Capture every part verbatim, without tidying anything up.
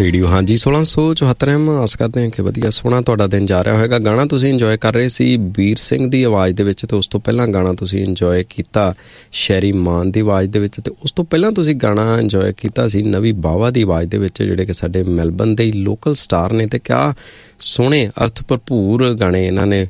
Radio ਹਾਂਜੀ ਸੋਲਾਂ ਸੌ ਚੁਹੱਤਰ ਐਮ। ਆਸ ਕਰਦੇ ਹਾਂ ਕਿ ਵਧੀਆ ਸੋਹਣਾ ਤੁਹਾਡਾ ਦਿਨ ਜਾ ਰਿਹਾ ਹੋਏਗਾ। ਗਾਣਾ ਤੁਸੀਂ ਇੰਜੋਏ ਕਰ ਰਹੇ ਸੀ ਵੀਰ ਸਿੰਘ ਦੀ ਆਵਾਜ਼ ਦੇ ਵਿੱਚ, ਅਤੇ ਉਸ ਤੋਂ ਪਹਿਲਾਂ ਗਾਣਾ ਤੁਸੀਂ ਇੰਜੋਏ ਕੀਤਾ ਸ਼ੈਰੀ ਮਾਨ ਦੀ ਆਵਾਜ਼ ਦੇ ਵਿੱਚ, ਅਤੇ ਉਸ ਤੋਂ ਪਹਿਲਾਂ ਤੁਸੀਂ ਗਾਣਾ ਇੰਜੋਏ ਕੀਤਾ ਸੀ ਨਵੀ ਬਾਵਾ ਦੀ ਆਵਾਜ਼ ਦੇ ਵਿੱਚ, ਜਿਹੜੇ ਕਿ ਸਾਡੇ ਮੈਲਬਨ ਦੇ ਲੋਕਲ ਸਟਾਰ ਨੇ। ਅਤੇ ਕਿਆ ਸੋਹਣੇ ਅਰਥ ਭਰਪੂਰ ਗਾਣੇ ਇਹਨਾਂ ਨੇ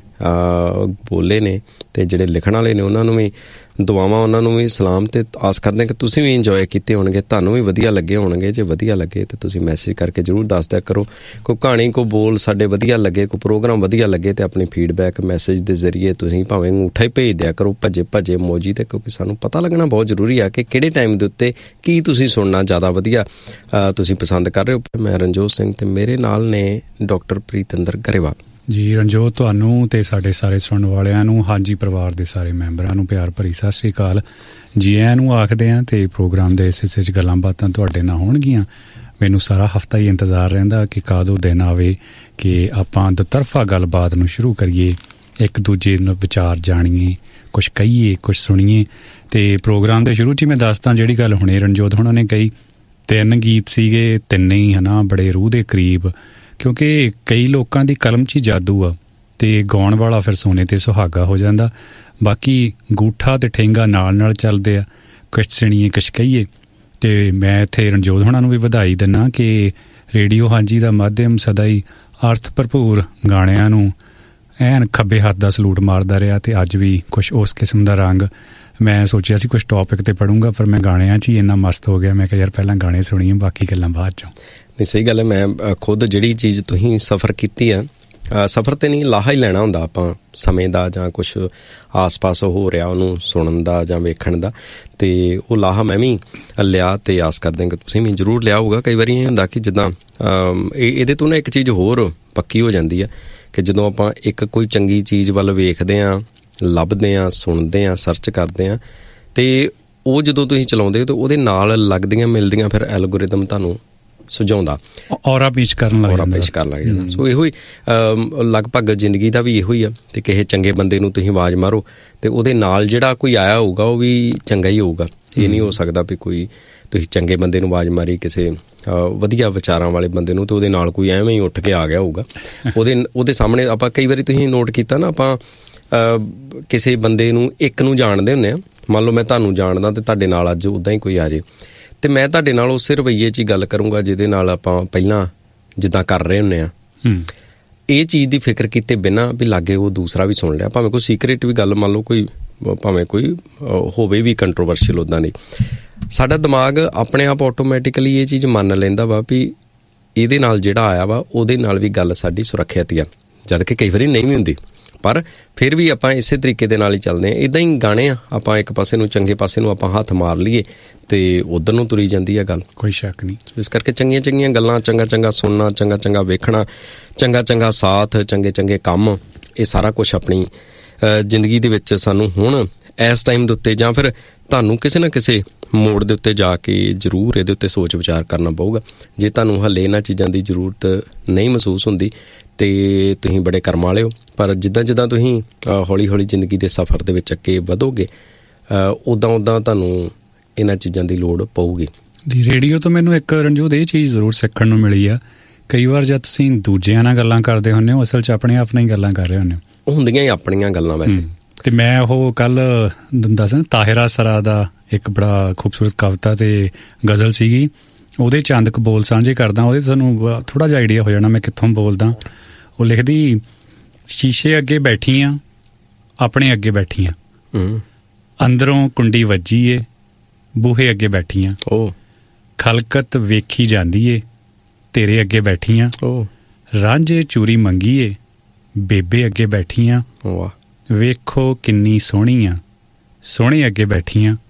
ਬੋਲੇ ਨੇ, ਅਤੇ ਜਿਹੜੇ ਲਿਖਣ ਵਾਲੇ ਨੇ ਉਹਨਾਂ ਨੂੰ ਵੀ ਦੁਆਵਾਂ, ਉਹਨਾਂ ਨੂੰ ਵੀ ਸਲਾਮ। ਅਤੇ ਆਸ ਕਰਦੇ ਕਿ ਤੁਸੀਂ ਵੀ ਇੰਜੋਏ ਕੀਤੇ ਹੋਣਗੇ, ਤੁਹਾਨੂੰ ਵੀ ਵਧੀਆ ਲੱਗੇ ਹੋਣਗੇ। ਜੇ ਵਧੀਆ ਲੱਗੇ ਤਾਂ ਤੁਸੀਂ ਮੈਸੇਜ ਕਰਕੇ ਜ਼ਰੂਰ ਦੱਸ ਦਿਆ ਕਰੋ। ਕੋਈ ਕਹਾਣੀ, ਕੋਈ ਬੋਲ ਸਾਡੇ ਵਧੀਆ ਲੱਗੇ, ਕੋਈ ਪ੍ਰੋਗਰਾਮ ਵਧੀਆ ਲੱਗੇ, ਅਤੇ ਆਪਣੀ ਫੀਡਬੈਕ ਮੈਸੇਜ ਦੇ ਜ਼ਰੀਏ ਤੁਸੀਂ ਭਾਵੇਂ ਅੰਗੂਠਾ ਹੀ ਭੇਜ ਦਿਆ ਕਰੋ, ਭੱਜੇ ਭੱਜੇ ਮੋਜੀ 'ਤੇ, ਕਿਉਂਕਿ ਸਾਨੂੰ ਪਤਾ ਲੱਗਣਾ ਬਹੁਤ ਜ਼ਰੂਰੀ ਆ ਕਿ ਕਿਹੜੇ ਟਾਈਮ ਦੇ ਉੱਤੇ ਕੀ ਤੁਸੀਂ ਸੁਣਨਾ ਜ਼ਿਆਦਾ ਵਧੀਆ ਤੁਸੀਂ ਪਸੰਦ ਕਰ ਰਹੇ ਹੋ। ਮੈਂ ਰਣਜੋਤ ਸਿੰਘ ਅਤੇ ਮੇਰੇ ਨਾਲ ਨੇ ਡਾਕਟਰ ਪ੍ਰੀਤਿੰਦਰ ਗਰੇਵਾਲ ਜੀ। ਰਣਜੋਤ, ਤੁਹਾਨੂੰ ਅਤੇ ਸਾਡੇ ਸਾਰੇ ਸੁਣਨ ਵਾਲਿਆਂ ਨੂੰ, ਹਾਂਜੀ ਪਰਿਵਾਰ ਦੇ ਸਾਰੇ ਮੈਂਬਰਾਂ ਨੂੰ ਪਿਆਰ ਭਰੀ ਸਤਿ ਸ਼੍ਰੀ ਅਕਾਲ ਜੀ ਆਇਆਂ ਨੂੰ ਆਖਦੇ ਹਾਂ। ਅਤੇ ਪ੍ਰੋਗਰਾਮ ਦੇ ਇਸ ਹਿੱਸੇ 'ਚ ਗੱਲਾਂ ਬਾਤਾਂ ਤੁਹਾਡੇ ਨਾਲ ਹੋਣਗੀਆਂ। ਮੈਨੂੰ ਸਾਰਾ ਹਫ਼ਤਾ ਹੀ ਇੰਤਜ਼ਾਰ ਰਹਿੰਦਾ ਕਿ ਕਦੋਂ ਦਿਨ ਆਵੇ ਕਿ ਆਪਾਂ ਦੁਤਰਫਾ ਗੱਲਬਾਤ ਨੂੰ ਸ਼ੁਰੂ ਕਰੀਏ, ਇੱਕ ਦੂਜੇ ਨੂੰ ਵਿਚਾਰ ਜਾਣੀਏ, ਕੁਛ ਕਹੀਏ, ਕੁਛ ਸੁਣੀਏ। ਅਤੇ ਪ੍ਰੋਗਰਾਮ ਦੇ ਸ਼ੁਰੂ 'ਚ ਹੀ ਮੈਂ ਦੱਸਦਾ ਜਿਹੜੀ ਗੱਲ ਹੁਣੇ ਰਣਜੋਤ ਹੋਣਾ ਨੇ ਕਹੀ, ਤਿੰਨ ਗੀਤ ਸੀਗੇ, ਤਿੰਨੇ ਹੀ ਹੈ ਨਾ ਬੜੇ ਰੂਹ ਦੇ ਕਰੀਬ, ਕਿਉਂਕਿ ਕਈ ਲੋਕਾਂ ਦੀ ਕਲਮ 'ਚ ਹੀ ਜਾਦੂ ਆ, ਅਤੇ ਗਾਉਣ ਵਾਲਾ ਫਿਰ ਸੋਨੇ 'ਤੇ ਸੁਹਾਗਾ ਹੋ ਜਾਂਦਾ। ਬਾਕੀ ਗੂਠਾ ਅਤੇ ਠੇਂਗਾ ਨਾਲ ਨਾਲ ਚੱਲਦੇ ਆ, ਕੁਛ ਸੁਣੀਏ ਕੁਛ ਕਹੀਏ। ਅਤੇ ਮੈਂ ਇੱਥੇ ਰਣਜੋਤ ਹੋਣਾ ਨੂੰ ਵੀ ਵਧਾਈ ਦਿੰਦਾ ਕਿ ਰੇਡੀਓ ਹਾਂਜੀ ਦਾ ਮਾਧਿਅਮ ਸਦਾ ਹੀ ਅਰਥ ਭਰਪੂਰ ਗਾਣਿਆਂ ਨੂੰ ਐਨ ਖੱਬੇ ਹੱਥ ਦਾ ਸਲੂਟ ਮਾਰਦਾ ਰਿਹਾ, ਅਤੇ ਅੱਜ ਵੀ ਕੁਛ ਉਸ ਕਿਸਮ ਦਾ ਰੰਗ। ਮੈਂ ਸੋਚਿਆ ਸੀ ਕੁਛ ਟੌਪਿਕ 'ਤੇ ਪੜੂੰਗਾ, ਪਰ ਮੈਂ ਗਾਣਿਆਂ 'ਚ ਹੀ ਇੰਨਾ ਮਸਤ ਹੋ ਗਿਆ, ਮੈਂ ਕਿਹਾ ਯਾਰ ਪਹਿਲਾਂ ਗਾਣੇ ਸੁਣੀਏ, ਬਾਕੀ ਗੱਲਾਂ ਬਾਅਦ 'ਚੋਂ। ਨਹੀਂ, ਸਹੀ ਗੱਲ ਹੈ। ਮੈਂ ਖੁਦ ਜਿਹੜੀ ਚੀਜ਼ ਤੁਸੀਂ ਸਫ਼ਰ ਕੀਤੀ ਆ, ਸਫ਼ਰ 'ਤੇ ਨਹੀਂ ਲਾਹਾ ਹੀ ਲੈਣਾ ਹੁੰਦਾ ਆਪਾਂ ਸਮੇਂ ਦਾ, ਜਾਂ ਕੁਛ ਆਸ ਪਾਸ ਹੋ ਰਿਹਾ ਉਹਨੂੰ ਸੁਣਨ ਦਾ ਜਾਂ ਵੇਖਣ ਦਾ, ਅਤੇ ਉਹ ਲਾਹਾ ਮੈਂ ਵੀ ਲਿਆ, ਅਤੇ ਆਸ ਕਰਦੇ ਕਿ ਤੁਸੀਂ ਵੀ ਜ਼ਰੂਰ ਲਿਆ ਹੋਊਗਾ। ਕਈ ਵਾਰੀ ਇਹ ਹੁੰਦਾ ਕਿ ਜਿੱਦਾਂ ਇਹ ਇਹਦੇ ਤੋਂ ਨਾ ਇੱਕ ਚੀਜ਼ ਹੋਰ ਪੱਕੀ ਹੋ ਜਾਂਦੀ ਆ ਕਿ ਜਦੋਂ ਆਪਾਂ ਇੱਕ ਕੋਈ ਚੰਗੀ ਚੀਜ਼ ਵੱਲ ਵੇਖਦੇ ਹਾਂ, ਲੱਭਦੇ ਹਾਂ, ਸੁਣਦੇ ਹਾਂ, ਸਰਚ ਕਰਦੇ ਹਾਂ, ਅਤੇ ਉਹ ਜਦੋਂ ਤੁਸੀਂ ਚਲਾਉਂਦੇ ਹੋ ਤਾਂ ਉਹਦੇ ਨਾਲ ਲੱਗਦੀਆਂ ਮਿਲਦੀਆਂ ਫਿਰ ਐਲਗੋਰਿਦਮ ਤੁਹਾਨੂੰ ਸੁਝਾਉਂਦਾ, ਔਰਾ ਪੇਸ਼ ਕਰਨ ਲੱਗ ਔਰਾ ਪੇਸ਼ ਕਰਨ ਲੱਗ ਜਾਂਦਾ। ਸੋ ਇਹੋ ਹੀ ਲਗਭਗ ਜ਼ਿੰਦਗੀ ਦਾ ਵੀ ਇਹੋ ਹੀ ਆ। ਅਤੇ ਕਿਸੇ ਚੰਗੇ ਬੰਦੇ ਨੂੰ ਤੁਸੀਂ ਆਵਾਜ਼ ਮਾਰੋ ਅਤੇ ਉਹਦੇ ਨਾਲ ਜਿਹੜਾ ਕੋਈ ਆਇਆ ਹੋਊਗਾ ਉਹ ਵੀ ਚੰਗਾ ਹੀ ਹੋਊਗਾ। ਇਹ ਨਹੀਂ ਹੋ ਸਕਦਾ ਵੀ ਕੋਈ ਤੁਸੀਂ ਚੰਗੇ ਬੰਦੇ ਨੂੰ ਆਵਾਜ਼ ਮਾਰੀ, ਕਿਸੇ ਵਧੀਆ ਵਿਚਾਰਾਂ ਵਾਲੇ ਬੰਦੇ ਨੂੰ, ਅਤੇ ਉਹਦੇ ਨਾਲ ਕੋਈ ਐਵੇਂ ਹੀ ਉੱਠ ਕੇ ਆ ਗਿਆ ਹੋਊਗਾ। ਉਹਦੇ ਉਹਦੇ ਸਾਹਮਣੇ ਆਪਾਂ ਕਈ ਵਾਰੀ ਤੁਸੀਂ ਨੋਟ ਕੀਤਾ ਨਾ, ਆਪਾਂ ਕਿਸੇ ਬੰਦੇ ਨੂੰ ਇੱਕ ਨੂੰ ਜਾਣਦੇ ਹੁੰਦੇ ਹਾਂ, ਮੰਨ ਲਓ ਮੈਂ ਤੁਹਾਨੂੰ ਜਾਣਦਾ ਅਤੇ ਤੁਹਾਡੇ ਨਾਲ ਅੱਜ ਉੱਦਾਂ ਹੀ ਕੋਈ ਆ ਜੇ, ਅਤੇ ਮੈਂ ਤੁਹਾਡੇ ਨਾਲ ਉਸੇ ਰਵੱਈਏ 'ਚ ਹੀ ਗੱਲ ਕਰੂੰਗਾ ਜਿਹਦੇ ਨਾਲ ਆਪਾਂ ਪਹਿਲਾਂ ਜਿੱਦਾਂ ਕਰ ਰਹੇ ਹੁੰਦੇ ਹਾਂ। ਇਹ ਚੀਜ਼ ਦੀ ਫਿਕਰ ਕੀਤੇ ਬਿਨਾਂ ਵੀ ਲਾਗੇ ਉਹ ਦੂਸਰਾ ਵੀ ਸੁਣ ਲਿਆ, ਭਾਵੇਂ ਕੋਈ ਸੀਕਰੇਟ ਵੀ ਗੱਲ, ਮੰਨ ਲਓ ਕੋਈ, ਭਾਵੇਂ ਕੋਈ ਹੋਵੇ ਵੀ ਕੰਟਰੋਵਰਸ਼ੀਅਲ ਉੱਦਾਂ ਦੀ, ਸਾਡਾ ਦਿਮਾਗ ਆਪਣੇ ਆਪ ਆਟੋਮੈਟਿਕਲੀ ਇਹ ਚੀਜ਼ ਮੰਨ ਲੈਂਦਾ ਵਾ ਵੀ ਇਹਦੇ ਨਾਲ ਜਿਹੜਾ ਆਇਆ ਵਾ ਉਹਦੇ ਨਾਲ ਵੀ ਗੱਲ ਸਾਡੀ ਸੁਰੱਖਿਅਤ ਹੀ ਆ, ਜਦ ਕਿ ਕਈ ਵਾਰੀ ਨਹੀਂ ਵੀ ਹੁੰਦੀ, ਪਰ ਫਿਰ ਵੀ ਆਪਾਂ ਇਸੇ ਤਰੀਕੇ ਦੇ ਨਾਲ ਹੀ ਚੱਲਦੇ ਹਾਂ। ਇੱਦਾਂ ਹੀ ਗਾਣੇ ਆ, ਆਪਾਂ ਇੱਕ ਪਾਸੇ ਨੂੰ, ਚੰਗੇ ਪਾਸੇ ਨੂੰ ਆਪਾਂ ਹੱਥ ਮਾਰ ਲਈਏ ਅਤੇ ਉੱਧਰ ਨੂੰ ਤੁਰੀ ਜਾਂਦੀ ਆ ਗੱਲ, ਕੋਈ ਸ਼ੱਕ ਨਹੀਂ। ਇਸ ਕਰਕੇ ਚੰਗੀਆਂ ਚੰਗੀਆਂ ਗੱਲਾਂ, ਚੰਗਾ ਚੰਗਾ ਸੁਣਨਾ, ਚੰਗਾ ਚੰਗਾ ਵੇਖਣਾ, ਚੰਗਾ ਚੰਗਾ ਸਾਥ, ਚੰਗੇ ਚੰਗੇ ਕੰਮ, ਇਹ ਸਾਰਾ ਕੁਛ ਆਪਣੀ ਜ਼ਿੰਦਗੀ ਦੇ ਵਿੱਚ ਸਾਨੂੰ ਹੁਣ ਇਸ ਟਾਈਮ ਦੇ ਉੱਤੇ, ਜਾਂ ਫਿਰ ਤੁਹਾਨੂੰ ਕਿਸੇ ਨਾ ਕਿਸੇ ਮੋੜ ਦੇ ਉੱਤੇ ਜਾ ਕੇ ਜ਼ਰੂਰ ਇਹਦੇ ਉੱਤੇ ਸੋਚ ਵਿਚਾਰ ਕਰਨਾ ਪਊਗਾ। ਜੇ ਤੁਹਾਨੂੰ ਹਾਲੇ ਇਹਨਾਂ ਚੀਜ਼ਾਂ ਦੀ ਜ਼ਰੂਰਤ ਨਹੀਂ ਮਹਿਸੂਸ ਹੁੰਦੀ ਅਤੇ ਤੁਸੀਂ ਬੜੇ ਕਰਮ ਵਾਲੇ ਹੋ, ਪਰ ਜਿੱਦਾਂ ਜਿੱਦਾਂ ਤੁਸੀਂ ਹੌਲੀ ਹੌਲੀ ਜ਼ਿੰਦਗੀ ਦੇ ਸਫ਼ਰ ਦੇ ਵਿੱਚ ਅੱਗੇ ਵਧੋਗੇ, ਉੱਦਾਂ ਉੱਦਾਂ ਤੁਹਾਨੂੰ ਇਹਨਾਂ ਚੀਜ਼ਾਂ ਦੀ ਲੋੜ ਪਊਗੀ। ਜੀ, ਰੇਡੀਓ ਤੋਂ ਮੈਨੂੰ ਇੱਕ ਰਣਜੋਤ ਇਹ ਚੀਜ਼ ਜ਼ਰੂਰ ਸਿੱਖਣ ਨੂੰ ਮਿਲੀ ਆ, ਕਈ ਵਾਰ ਜਦ ਤੁਸੀਂ ਦੂਜਿਆਂ ਨਾਲ ਗੱਲਾਂ ਕਰਦੇ ਹੁੰਦੇ ਹੋ, ਅਸਲ 'ਚ ਆਪਣੇ ਆਪ ਨਾਲ ਹੀ ਗੱਲਾਂ ਕਰ ਰਹੇ ਹੁੰਦੇ ਹੋ, ਹੁੰਦੀਆਂ ਹੀ ਆਪਣੀਆਂ ਗੱਲਾਂ ਵੈਸੇ। ਅਤੇ ਮੈਂ ਉਹ ਕੱਲ੍ਹ ਦੱਸ ਤਾਹਿਰਾ ਸਰਾ ਦਾ ਇੱਕ ਬੜਾ ਖੂਬਸੂਰਤ ਕਵਿਤਾ ਅਤੇ ਗਜ਼ਲ ਸੀਗੀ, ਉਹਦੇ ਚੰਦ ਕੁ ਬੋਲ ਸਾਂਝੇ ਕਰਦਾ, ਉਹਦੇ ਤੁਹਾਨੂੰ ਥੋੜ੍ਹਾ ਜਿਹਾ ਆਈਡੀਆ ਹੋ ਜਾਣਾ ਮੈਂ ਕਿੱਥੋਂ ਬੋਲਦਾ। ਉਹ ਲਿਖਦੀ, ਸ਼ੀਸ਼ੇ ਅੱਗੇ ਬੈਠੀ ਆ, ਆਪਣੇ ਅੱਗੇ ਬੈਠੀ ਆ, ਅੰਦਰੋਂ ਕੁੰਡੀ ਵੱਜੀ ਏ, ਬੂਹੇ ਅੱਗੇ ਬੈਠੀ ਆ, ਖਲਕਤ ਵੇਖੀ ਜਾਂਦੀ ਏ, ਤੇਰੇ ਅੱਗੇ ਬੈਠੀ ਆ, ਰਾਂਝੇ ਚੂਰੀ ਮੰਗੀ ਏ, ਬੇਬੇ ਅੱਗੇ ਬੈਠੀ ਆ, ਵੇਖੋ ਕਿੰਨੀ ਸੋਹਣੀ ਆ, ਸੋਹਣੇ ਅੱਗੇ ਬੈਠੀ ਆ,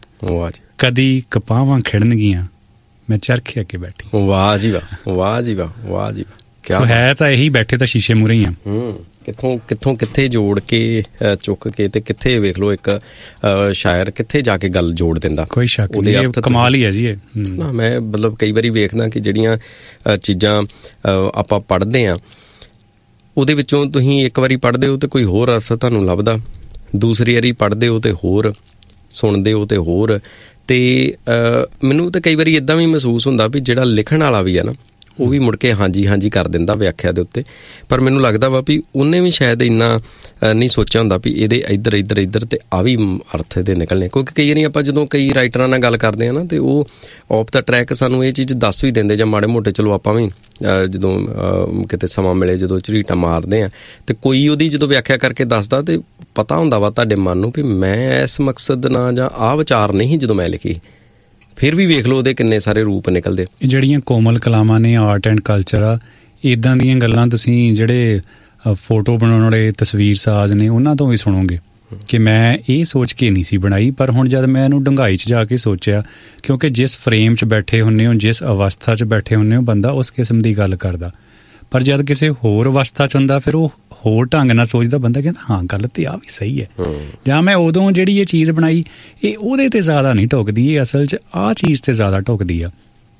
ਕਦੀ ਕਪਾਵਾਂ ਖਿੜਨਗੀਆਂ, ਮੈਂ ਚਰਖੇ ਅੱਗੇ ਬੈਠੀ। ਵਾਹ ਜੀ ਵਾਹ, ਵਾਹ ਜੀ ਵਾਹ, ਵਾਹ ਜੀ ਵਾਹ। ਸੋ ਹੈ ਤਾਂ ਇਹੀ, ਬੈਠੇ ਤਾਂ ਸ਼ੀਸ਼ੇ ਮੂਹਰੇ ਹੀ ਆ। ਕਿੱਥੋਂ ਕਿੱਥੋਂ ਕਿੱਥੇ ਜੋੜ ਕੇ ਚੁੱਕ ਕੇ, ਤੇ ਕਿੱਥੇ ਵੇਖ ਲਓ ਇੱਕ ਸ਼ਾਇਰ ਕਿੱਥੇ ਜਾ ਕੇ ਗੱਲ ਜੋੜ ਦਿੰਦਾ, ਕੋਈ ਸ਼ੱਕ ਨਹੀਂ, ਕਮਾਲ ਹੀ ਹੈ ਜੀ ਇਹ। ਨਾ ਮੈਂ ਮਤਲਬ ਕਈ ਵਾਰੀ ਵੇਖਦਾ ਕਿ ਜਿਹੜੀਆਂ ਚੀਜ਼ਾਂ ਆਪਾਂ ਪੜ੍ਹਦੇ ਹਾਂ ਉਹਦੇ ਵਿੱਚੋਂ ਤੁਸੀਂ ਇੱਕ ਵਾਰੀ ਪੜ੍ਹਦੇ ਹੋ ਤੇ ਕੋਈ ਹੋਰ ਅਰਥ ਤੁਹਾਨੂੰ ਲੱਭਦਾ, ਦੂਸਰੀ ਵਾਰੀ ਪੜ੍ਹਦੇ ਹੋ ਤੇ ਹੋਰ, ਸੁਣਦੇ ਹੋ ਤੇ ਹੋਰ। ਅਤੇ ਮੈਨੂੰ ਤਾਂ ਕਈ ਵਾਰੀ ਇੱਦਾਂ ਵੀ ਮਹਿਸੂਸ ਹੁੰਦਾ ਵੀ ਜਿਹੜਾ ਲਿਖਣ ਵਾਲਾ ਵੀ ਆ ਨਾ, ਉਹ ਵੀ ਮੁੜ ਕੇ ਹਾਂਜੀ ਹਾਂਜੀ ਕਰ ਦਿੰਦਾ ਵਿਆਖਿਆ ਦੇ ਉੱਤੇ। ਪਰ ਮੈਨੂੰ ਲੱਗਦਾ ਵਾ ਵੀ ਉਹਨੇ ਵੀ ਸ਼ਾਇਦ ਇੰਨਾ ਨਹੀਂ ਸੋਚਿਆ ਹੁੰਦਾ ਵੀ ਇਹਦੇ ਇੱਧਰ ਇੱਧਰ ਇੱਧਰ ਤੇ ਆ ਵੀ ਅਰਥ ਇਹਦੇ ਨਿਕਲਣੇ। ਕਿਉਂਕਿ ਕਈ ਵਾਰੀ ਆਪਾਂ ਜਦੋਂ ਕਈ ਰਾਈਟਰਾਂ ਨਾਲ ਗੱਲ ਕਰਦੇ ਹਾਂ ਨਾ, ਤੇ ਉਹ ਆਫ ਦਾ ਟਰੈਕ ਸਾਨੂੰ ਇਹ ਚੀਜ਼ ਦੱਸ ਵੀ ਦਿੰਦੇ, ਜਾਂ ਮਾੜੇ ਮੋਟੇ ਚਲੋ ਆਪਾਂ ਵੀ ਜਦੋਂ ਕਿਤੇ ਸਮਾਂ ਮਿਲੇ ਜਦੋਂ ਝਰੀਟਾਂ ਮਾਰਦੇ ਹਾਂ, ਤੇ ਕੋਈ ਉਹਦੀ ਜਦੋਂ ਵਿਆਖਿਆ ਕਰਕੇ ਦੱਸਦਾ ਤੇ ਪਤਾ ਹੁੰਦਾ ਵਾ ਤੁਹਾਡੇ ਮਨ ਨੂੰ ਵੀ ਮੈਂ ਇਸ ਮਕਸਦ ਨਾਲ ਜਾਂ ਆਹ ਵਿਚਾਰ ਨਹੀਂ ਜਦੋਂ ਮੈਂ ਲਿਖੀ। ਫਿਰ ਵੀ ਵੇਖ ਲਓ ਉਹਦੇ ਕਿੰਨੇ ਸਾਰੇ ਰੂਪ ਨਿਕਲਦੇ। ਜਿਹੜੀਆਂ ਕੋਮਲ ਕਲਾਵਾਂ ਨੇ, ਆਰਟ ਐਂਡ ਕਲਚਰ ਆ, ਇੱਦਾਂ ਦੀਆਂ ਗੱਲਾਂ ਤੁਸੀਂ ਜਿਹੜੇ ਫੋਟੋ ਬਣਾਉਣ ਵਾਲੇ ਤਸਵੀਰ ਸਾਜ਼ ਨੇ ਉਹਨਾਂ ਤੋਂ ਵੀ ਸੁਣੋਗੇ ਕਿ ਮੈਂ ਇਹ ਸੋਚ ਕੇ ਨਹੀਂ ਸੀ ਬਣਾਈ, ਪਰ ਹੁਣ ਜਦ ਮੈਂ ਇਹਨੂੰ ਡੂੰਘਾਈ 'ਚ ਜਾ ਕੇ ਸੋਚਿਆ, ਕਿਉਂਕਿ ਜਿਸ ਫਰੇਮ 'ਚ ਬੈਠੇ ਹੁੰਦੇ ਹੋ, ਜਿਸ ਅਵਸਥਾ 'ਚ ਬੈਠੇ ਹੁੰਦੇ ਹੋ, ਬੰਦਾ ਉਸ ਕਿਸਮ ਦੀ ਗੱਲ ਕਰਦਾ। ਪਰ ਜਦ ਕਿਸੇ ਹੋਰ ਅਵਸਥਾ 'ਚ ਹੁੰਦਾ ਫਿਰ ਉਹ ਹੋਰ ਢੰਗ ਨਾਲ ਸੋਚਦਾ, ਬੰਦਾ ਕਹਿੰਦਾ ਹਾਂ ਗੱਲ ਤੇ ਆ ਵੀ ਸਹੀ ਹੈ। ਜਾਂ ਮੈਂ ਉਦੋਂ ਜਿਹੜੀ ਇਹ ਚੀਜ਼ ਬਣਾਈ ਇਹ ਉਹਦੇ ਤੇ ਜ਼ਿਆਦਾ ਨਹੀਂ ਢੁੱਕਦੀ, ਇਹ ਅਸਲ 'ਚ ਆਹ ਚੀਜ਼ ਤੇ ਜ਼ਿਆਦਾ ਢੁੱਕਦੀ ਆ।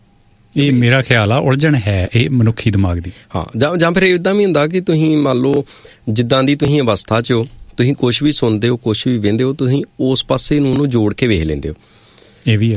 ਇਹ ਮੇਰਾ ਖਿਆਲ ਆ, ਉਲਝਣ ਹੈ ਇਹ ਮਨੁੱਖੀ ਦਿਮਾਗ ਦੀ। ਹਾਂ, ਜਾਂ ਜਾਂ ਫਿਰ ਇੱਦਾਂ ਵੀ ਹੁੰਦਾ ਕਿ ਤੁਸੀਂ ਮੰਨ ਲਓ ਜਿੱਦਾਂ ਦੀ ਤੁਸੀਂ ਅਵਸਥਾ 'ਚ ਹੋ, ਤੁਸੀਂ ਕੁਛ ਵੀ ਸੁਣਦੇ ਹੋ, ਕੁਛ ਵੀ ਵਹਿੰਦੇ ਹੋ, ਤੁਸੀਂ ਉਸ ਪਾਸੇ ਨੂੰ ਉਹਨੂੰ ਜੋੜ ਕੇ ਵੇਖ ਲੈਂਦੇ ਹੋ। ਇਹ ਵੀ ਆ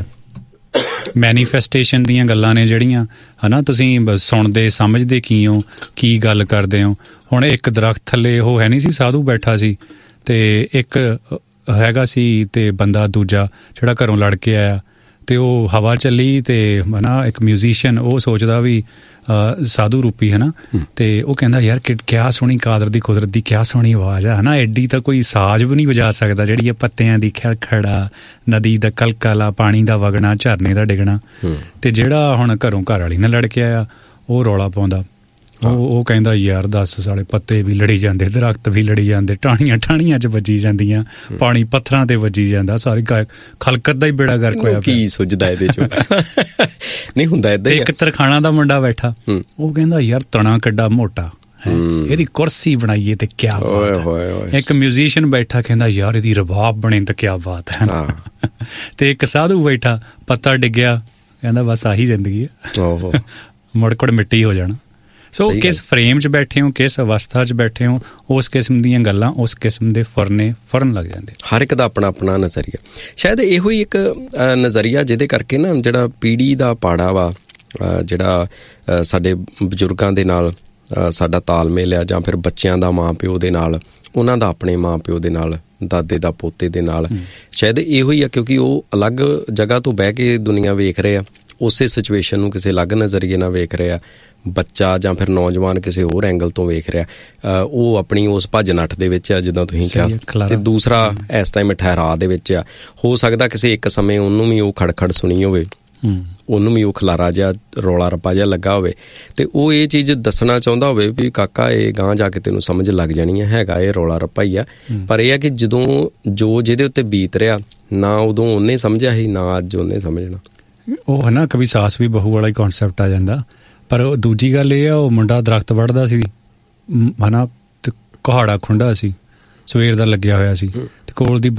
ਮੈਨੀਫੈਸਟੇਸ਼ਨ ਦੀਆਂ ਗੱਲਾਂ ਨੇ ਜਿਹੜੀਆਂ, ਹੈ ਨਾ, ਤੁਸੀਂ ਸੁਣਦੇ ਸਮਝਦੇ ਕੀ ਹੋ, ਕੀ ਗੱਲ ਕਰਦੇ ਹੋ। ਹੁਣ ਇੱਕ ਦਰਖਤ ਥੱਲੇ ਉਹ ਹੈ ਨਹੀਂ ਸੀ, ਸਾਧੂ ਬੈਠਾ ਸੀ, ਤੇ ਇੱਕ ਹੈਗਾ ਸੀ ਤੇ ਬੰਦਾ ਦੂਜਾ ਜਿਹੜਾ ਘਰੋਂ ਲੜ ਕੇ ਆਇਆ, ਤੇ ਉਹ ਹਵਾ ਚੱਲੀ ਤੇ ਹੈ ਨਾ ਇੱਕ ਮਿਊਜ਼ੀਸ਼ੀਅਨ ਉਹ ਸੋਚਦਾ ਵੀ ਸਾਧੂ ਰੂਪੀ ਹੈ ਨਾ, ਤੇ ਉਹ ਕਹਿੰਦਾ ਯਾਰ ਕਿ ਕਿਆ ਸੋਹਣੀ ਕਾਦਰ ਦੀ ਕੁਦਰਤ ਦੀ ਕਿਆ ਸੋਹਣੀ ਆਵਾਜ਼ ਆ, ਹੈ ਨਾ, ਐਡੀ ਤਾਂ ਕੋਈ ਸਾਜ਼ ਵੀ ਨਹੀਂ ਵਜਾ ਸਕਦਾ ਜਿਹੜੀ ਇਹ ਪੱਤਿਆਂ ਦੀ ਖੜਖੜਾ, ਨਦੀ ਦਾ ਕਲਕਲਾ, ਪਾਣੀ ਦਾ ਵਗਣਾ, ਝਰਨੇ ਦਾ ਡਿੱਗਣਾ। ਤੇ ਜਿਹੜਾ ਹੁਣ ਘਰੋਂ ਘਰ ਵਾਲੀ ਨਾਲ ਲੜ ਕੇ ਆਇਆ ਉਹ ਰੌਲਾ ਪਾਉਂਦਾ, ਉਹ ਉਹ ਕਹਿੰਦਾ ਯਾਰ ਦੱਸ ਸਾਲੇ ਪੱਤੇ ਵੀ ਲੜੀ ਜਾਂਦੇ, ਦਰਖਤ ਵੀ ਲੜੀ ਜਾਂਦੇ, ਟਾਹਣੀਆਂ ਟਾਹਣੀਆਂ 'ਚ ਵੱਜੀ ਜਾਂਦੀਆਂ, ਪਾਣੀ ਪੱਥਰਾਂ ਤੇ ਵੱਜੀ ਜਾਂਦਾ, ਸਾਰੀ ਖਲਕਤ ਦਾ ਹੀ ਬੇੜਾ ਗਰਕ ਹੋਇਆ। ਕੀ ਸੁੱਝਦਾ ਇਹਦੇ 'ਚ? ਨਹੀਂ ਹੁੰਦਾ ਏਦਾਂ ਹੀ। ਇੱਕ ਤਰਖਾਣਾ ਦਾ ਮੁੰਡਾ ਬੈਠਾ, ਉਹ ਕਹਿੰਦਾ ਯਾਰ ਤਣਾ ਕਿੱਡਾ ਮੋਟਾ, ਇਹਦੀ ਕੁਰਸੀ ਬਣਾਈਏ ਤੇ ਕਿਆ ਬਾਤ ਹੈ। ਇੱਕ ਮਿਊਜ਼ੀਸ਼ੀਅਨ ਬੈਠਾ ਕਹਿੰਦਾ ਯਾਰ ਇਹਦੀ ਰਬਾਬ ਬਣੇ ਤੇ ਕਿਆ ਬਾਤ ਹੈ। ਤੇ ਇੱਕ ਸਾਧੂ ਬੈਠਾ, ਪੱਤਾ ਡਿੱਗਿਆ, ਕਹਿੰਦਾ ਬਸ ਆਹੀ ਜ਼ਿੰਦਗੀ ਹੈ, ਮੁੜਕੜ ਮਿੱਟੀ ਹੋ ਜਾਣਾ। ਸੋ ਕਿਸ ਫਰੇਮ 'ਚ ਬੈਠੇ ਹੋ, ਕਿਸ ਅਵਸਥਾ 'ਚ ਬੈਠੇ ਹੋ, ਉਸ ਕਿਸਮ ਦੀਆਂ ਗੱਲਾਂ, ਉਸ ਕਿਸਮ ਦੇ ਫਰਨੇ ਫਰਨ ਲੱਗ ਜਾਂਦੇ। ਹਰ ਇੱਕ ਦਾ ਆਪਣਾ ਆਪਣਾ ਨਜ਼ਰੀਆ। ਸ਼ਾਇਦ ਇਹੋ ਹੀ ਇੱਕ ਨਜ਼ਰੀਆ ਜਿਹਦੇ ਕਰਕੇ ਨਾ ਜਿਹੜਾ ਪੀੜ੍ਹੀ ਦਾ ਪਾੜਾ ਵਾ, ਜਿਹੜਾ ਸਾਡੇ ਬਜ਼ੁਰਗਾਂ ਦੇ ਨਾਲ ਸਾਡਾ ਤਾਲਮੇਲ ਆ, ਜਾਂ ਫਿਰ ਬੱਚਿਆਂ ਦਾ ਮਾਂ ਪਿਓ ਦੇ ਨਾਲ, ਉਹਨਾਂ ਦਾ ਆਪਣੇ ਮਾਂ ਪਿਓ ਦੇ ਨਾਲ, ਦਾਦੇ ਦਾ ਪੋਤੇ ਦੇ ਨਾਲ, ਸ਼ਾਇਦ ਇਹੋ ਹੀ ਆ। ਕਿਉਂਕਿ ਉਹ ਅਲੱਗ ਜਗ੍ਹਾ ਤੋਂ ਬਹਿ ਕੇ ਦੁਨੀਆ ਵੇਖ ਰਹੇ ਆ, ਉਸੇ ਸਿਚੁਏਸ਼ਨ ਨੂੰ ਕਿਸੇ ਅਲੱਗ ਨਜ਼ਰੀਏ ਨਾਲ ਵੇਖ ਰਹੇ ਆ। ਬੱਚਾ ਜਾਂ ਫਿਰ ਨੌਜਵਾਨ ਕਿਸੇ ਹੋਰ ਐਂਗਲ ਤੋਂ ਵੇਖ ਰਿਹਾ, ਉਹ ਆਪਣੀ ਉਸ ਭੱਜ ਨੱਠ ਦੇ ਵਿੱਚ ਆ ਜਿੱਦਾਂ ਤੁਸੀਂ ਕਿਹਾ, ਤੇ ਦੂਸਰਾ ਇਸ ਟਾਈਮ ਠਹਿਰਾਅ ਦੇ ਵਿੱਚ ਆ। ਹੋ ਸਕਦਾ ਕਿਸੇ ਇੱਕ ਸਮੇਂ ਉਹਨੂੰ ਵੀ ਉਹ ਖੜਖੜ ਸੁਣੀ ਹੋਵੇ, ਉਹਨੂੰ ਵੀ ਉਹ ਖਲਾਰਾ ਜਿਹਾ, ਰੌਲਾ ਰੱਪਾ ਜਿਹਾ ਲੱਗਾ ਹੋਵੇ, ਤੇ ਉਹ ਇਹ ਚੀਜ਼ ਦੱਸਣਾ ਚਾਹੁੰਦਾ ਹੋਵੇ ਵੀ ਕਾਕਾ ਇਹ ਗਾਂਹ ਜਾ ਕੇ ਤੈਨੂੰ ਸਮਝ ਲੱਗ ਜਾਣੀ ਹੈ, ਹੈਗਾ ਇਹ ਰੌਲਾ ਰੱਪਾ ਹੀ ਆ। ਪਰ ਇਹ ਆ ਕਿ ਜਦੋਂ ਜੋ ਜਿਹਦੇ ਉੱਤੇ ਬੀਤ ਰਿਹਾ, ਨਾ ਉਦੋਂ ਉਹਨੇ ਸਮਝਿਆ ਸੀ, ਨਾ ਅੱਜ ਉਹਨੇ ਸਮਝਣਾ। ਉਹ ਹੈ ਨਾ ਕਵੀ ਸਾਸ ਵੀ ਬਹੂ ਵਾਲਾ ਹੀ ਕੌਨਸੈਪਟ ਆ ਜਾਂਦਾ। ਪਰ ਦੂਜੀ ਗੱਲ ਇਹ ਆ, ਉਹ ਮੁੰਡਾ ਦਰਖਤ ਵੱਢਦਾ ਸੀ, ਹੈ ਨਾ, ਤੇ ਕੁਹਾੜਾ ਖੁੰਡਾ ਸੀ, ਸਵੇਰ ਦਾ ਲੱਗਿਆ ਹੋਇਆ ਸੀ, ਤੇ ਕੋਲ ਦੀ